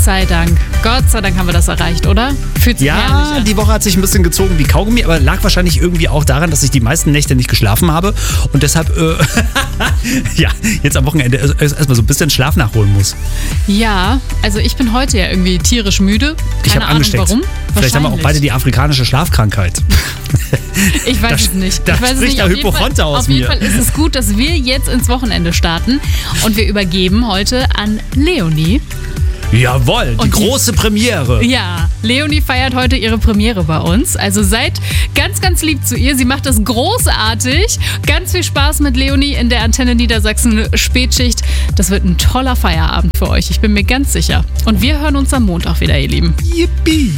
sei Dank. Gott sei Dank haben wir das erreicht, oder? Fühlt sich herrlich Ja, an. die Woche hat sich ein bisschen gezogen wie Kaugummi, aber lag wahrscheinlich irgendwie auch daran, dass ich die meisten Nächte nicht geschlafen habe und deshalb, ja, jetzt am Wochenende erstmal so ein bisschen Schlaf nachholen muss. Ja, also ich bin heute ja irgendwie tierisch müde. Ich Keine habe Ahnung angesteckt. warum. Vielleicht haben wir auch beide die afrikanische Schlafkrankheit. Ich weiß es nicht. Da Ich weiß es spricht nicht. der Auf jeden Hypochonder Fall- aus Auf jeden mir. Fall ist es gut, dass wir jetzt ins Wochenende starten und wir übergeben heute an Leonie. Jawohl, die Und die- große Premiere. Ja, Leonie feiert heute ihre Premiere bei uns. Also seid ganz, ganz lieb zu ihr. Sie macht das großartig. Ganz viel Spaß mit Leonie in der Antenne Niedersachsen Spätschicht. Das wird ein toller Feierabend für euch. Ich bin mir ganz sicher. Und wir hören uns am Montag wieder, ihr Lieben. Yippie.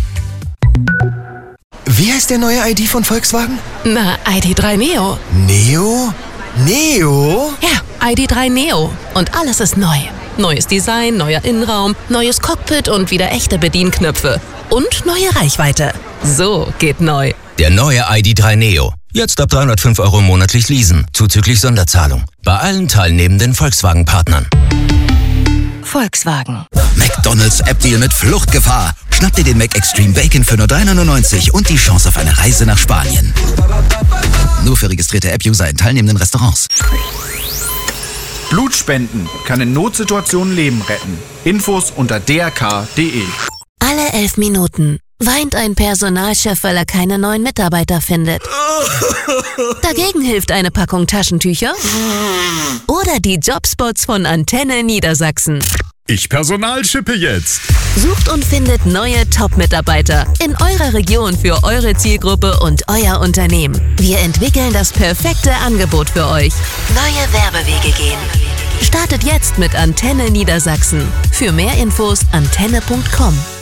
Wie heißt der neue ID von Volkswagen? Na, ID3 Neo. Neo? Neo? Ja, ID3 Neo. Und alles ist neu. Neues Design, neuer Innenraum, neues Cockpit und wieder echte Bedienknöpfe. Und neue Reichweite. So geht neu. Der neue ID3 Neo. Jetzt ab 305 € monatlich leasen, zuzüglich Sonderzahlung. Bei allen teilnehmenden Volkswagen-Partnern. Volkswagen. McDonald's App-Deal mit Fluchtgefahr. Schnapp dir den Mac Extreme Bacon für nur 3,99 € und die Chance auf eine Reise nach Spanien. Nur für registrierte App-User in teilnehmenden Restaurants. Blutspenden kann in Notsituationen Leben retten. Infos unter drk.de. Alle 11 Minuten weint ein Personalchef, weil er keine neuen Mitarbeiter findet. Dagegen hilft eine Packung Taschentücher oder die Jobspots von Antenne Niedersachsen. Ich personalschippe jetzt. Sucht und findet neue Top-Mitarbeiter in eurer Region für eure Zielgruppe und euer Unternehmen. Wir entwickeln das perfekte Angebot für euch. Neue Werbewege gehen. Startet jetzt mit Antenne Niedersachsen. Für mehr Infos antenne.com.